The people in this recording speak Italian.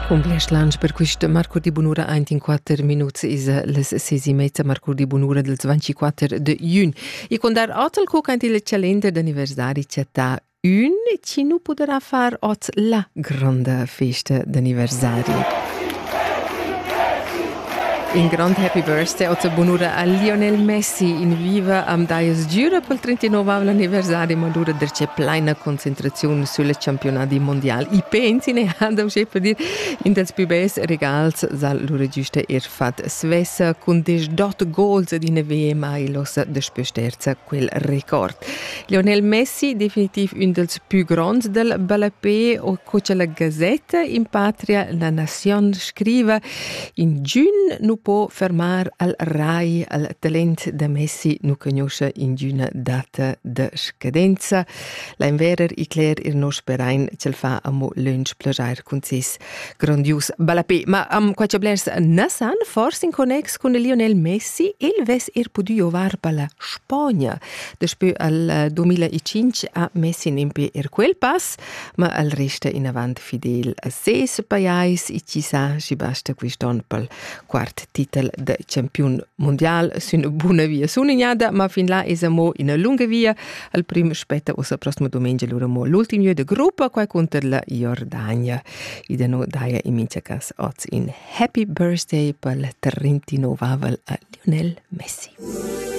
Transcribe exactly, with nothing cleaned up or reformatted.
Un bleslange per questo Marco di Bonura in quattro minuti is le sei mezza Marco di Bonura del ventiquattro de giugno. E con dar hotel co anche il calendar d'anniversari città un ci nu potrà far ot la grande festa d'anniversari. In grand happy birthday ot Bonura a Lionel Messi in viva am daies giura pel trentinove anniversari madura der c'è plena concentrazione sulle campionati mondiali. I pensi ne hanno che per dir in dels più bes regals sal lura giusta er fat svessa con des dot goals di ne V M e losa de spösterza quel record. Lionel Messi definitiv un dels più grands del balapé o coce la Gazzetta in patria la Nation scriva in giugno nu può fermare al Rai al talent da Messi nu conosce in una data de scadenza. La inverer i cler ir nos perain cel fa amo lunch plagiar con sis grandius balapé. Ma am quace blers nasan forse in connex con Lionel Messi il ves ir pudu jovar per la Spagna. Despö al duemilacinque a Messi nempe ir quel pass, ma al resta in avant fidel a ses paiais i ci sa si basta quiston pel quart titel de campion mondial sun buona via sunignada, ma fin là es amo in a lunga via al prim spetta o sa prossima domenica lura mo l'ultimo de gruppa qua contro la Jordania. I de no daia in mincha cas oz in happy birthday per la trentinove a Lionel Messi.